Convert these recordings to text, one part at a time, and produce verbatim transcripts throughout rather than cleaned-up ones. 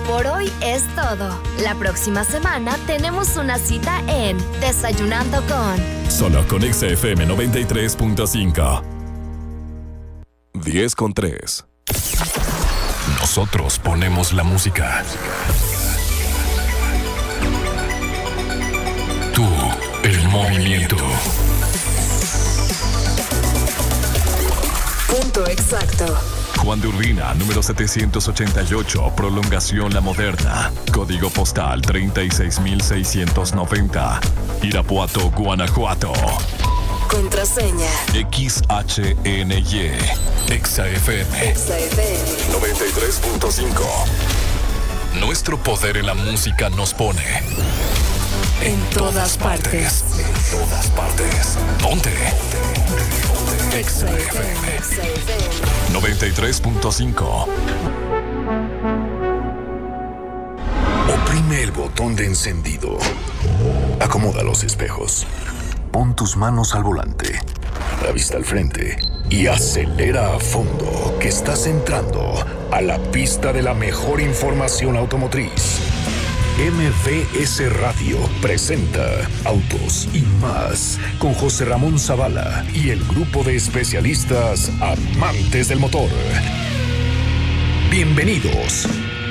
Por hoy es todo. La próxima semana tenemos una cita en Desayunando con... Solo con Exa F M noventa y tres punto cinco. diez con tres. Nosotros ponemos la música. Tú, el movimiento. Punto exacto. Juan de Urbina, número setecientos ochenta y ocho, Prolongación La Moderna. Código postal treinta y seis mil seiscientos noventa. Irapuato, Guanajuato. Contraseña. X H N Y. Exa F M. Exa F M. noventa y tres punto cinco. Nuestro poder en la música nos pone... En, en todas, todas partes. partes. En todas partes. Ponte. Exa F M. noventa y tres punto cinco. Oprime el botón de encendido. Acomoda los espejos. Pon tus manos al volante, la vista al frente y acelera a fondo, que estás entrando a la pista de la mejor información automotriz. M V S Radio presenta Autos y Más con José Ramón Zavala y el grupo de especialistas amantes del motor. Bienvenidos.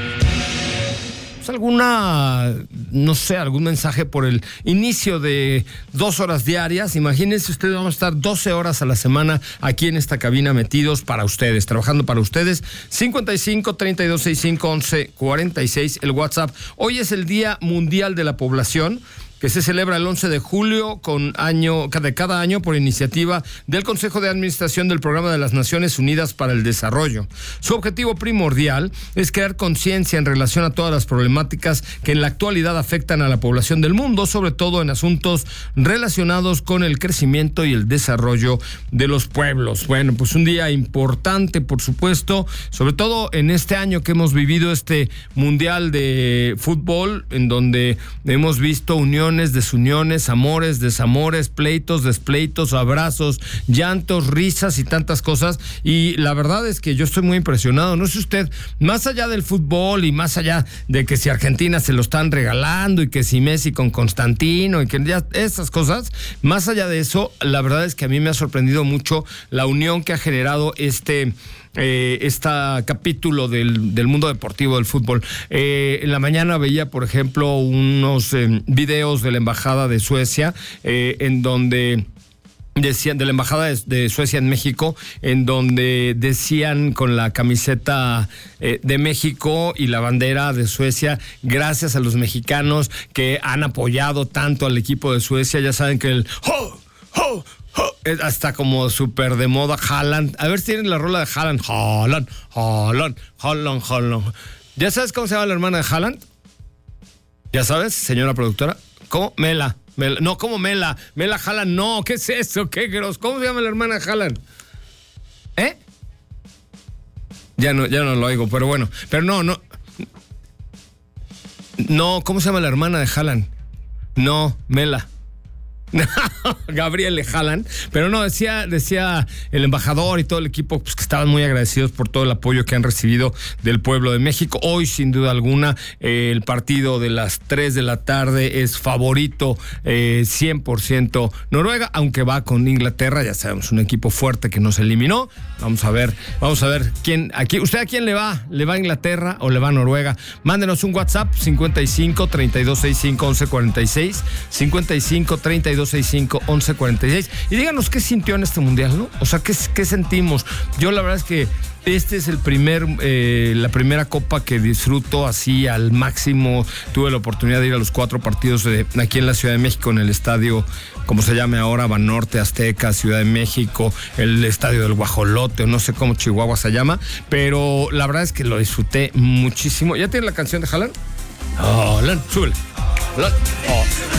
Alguna, no sé, algún mensaje por el inicio de dos horas diarias. Imagínense ustedes, vamos a estar doce horas a la semana aquí en esta cabina metidos para ustedes, trabajando para ustedes. cincuenta y cinco, treinta y dos sesenta y cinco, once cuarenta y seis, el WhatsApp. Hoy es el Día Mundial de la Población, que se celebra el once de julio con año, de cada año por iniciativa del Consejo de Administración del Programa de las Naciones Unidas para el Desarrollo. Su objetivo primordial es crear conciencia en relación a todas las problemáticas que en la actualidad afectan a la población del mundo, sobre todo en asuntos relacionados con el crecimiento y el desarrollo de los pueblos. Bueno, pues un día importante, por supuesto, sobre todo en este año que hemos vivido este Mundial de Fútbol, en donde hemos visto unión, desuniones, amores, desamores, pleitos, despleitos, abrazos, llantos, risas y tantas cosas. Y la verdad es que yo estoy muy impresionado. No sé usted, más allá del fútbol y más allá de que si Argentina se lo están regalando y que si Messi con Constantino y que ya esas cosas, más allá de eso, la verdad es que a mí me ha sorprendido mucho la unión que ha generado este... Eh, este capítulo del, del mundo deportivo del fútbol. Eh, en la mañana veía, por ejemplo, unos eh, videos de la Embajada de Suecia, eh, en donde... decían de la Embajada de, de Suecia en México, en donde decían con la camiseta eh, de México y la bandera de Suecia, gracias a los mexicanos que han apoyado tanto al equipo de Suecia. Ya saben que el ¡oh! ¡oh! ¡oh! Es hasta como súper de moda. Haaland, a ver si tienen la rola de Haaland. Haaland, Haaland, Haaland, Haaland. ¿Ya sabes cómo se llama la hermana de Haaland? ¿Ya sabes, señora productora? ¿Cómo? Mela. Mela. No, ¿cómo Mela? Mela Haaland, no. ¿Qué es eso? ¿Qué gros? ¿Cómo se llama la hermana de Haaland? ¿Eh? Ya no, ya no lo oigo, pero bueno. Pero no, no. No, ¿cómo se llama la hermana de Haaland? No, Mela. Gabriel Haaland, pero no, decía decía el embajador y todo el equipo pues, que estaban muy agradecidos por todo el apoyo que han recibido del pueblo de México. Hoy, sin duda alguna, eh, el partido de las tres de la tarde es favorito eh, cien por ciento Noruega, aunque va con Inglaterra, ya sabemos, un equipo fuerte que nos eliminó. Vamos a ver, vamos a ver quién aquí, ¿usted a quién le va? ¿Le va a Inglaterra o le va a Noruega? Mándenos un WhatsApp cincuenta y cinco, treinta y dos sesenta y cinco, once cuarenta y seis, cincuenta y cinco, treinta y dos sesenta y cinco, once cuarenta y seis, y díganos qué sintió en este mundial, ¿no? O sea, qué, qué sentimos. Yo la verdad es que este es el primer, eh, la primera copa que disfruto así al máximo. Tuve la oportunidad de ir a los cuatro partidos de, aquí en la Ciudad de México, en el estadio, como se llame ahora, Banorte, Azteca, Ciudad de México, el estadio del Guajolote, o no sé cómo Chihuahua se llama, pero la verdad es que lo disfruté muchísimo. ¿Ya tiene la canción de Haaland? Haaland, súbele. Haaland. Oh.